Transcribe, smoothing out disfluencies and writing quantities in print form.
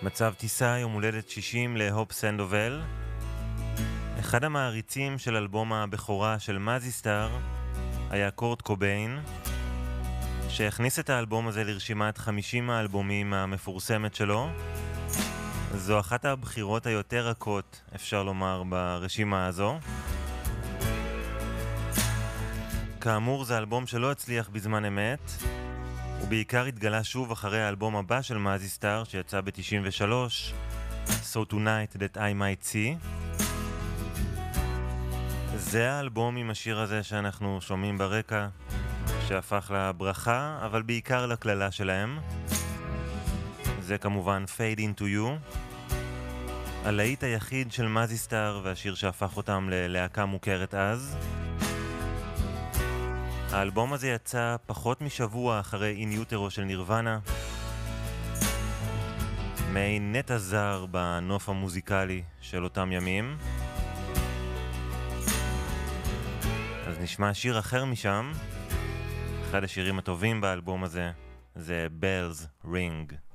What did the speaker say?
מצב טיסה, יום הולדת 60 להופ סנדובל. אחד המעריצים של אלבום הבכורה של מזיסטאר היה קורט קוביין, שהכניס את האלבום הזה לרשימת 50 האלבומים המפורסמת שלו. זו אחת הבחירות היותר רכות, אפשר לומר, ברשימה הזו. כאמור, זה אלבום שלא הצליח בזמן אמת, ובעיקר התגלה שוב אחרי האלבום הבא של מזיסטאר שיצא ב-93, So Tonight That I Might See. זה האלבום עם השיר הזה שאנחנו שומעים ברקע, שהפך לברכה, אבל בעיקר לקללה שלהם. זה כמובן Fade Into You, הלהיט היחיד של מזיסטאר והשיר שהפך אותם ללהקה מוכרת אז. האלבום הזה יצא פחות משבוע אחרי In Utero של נירוונה, מעין נטע זר בנוף המוזיקלי של אותם ימים. אז נשמע שיר אחר משם. אחד השירים הטובים באלבום הזה זה Bells Ring.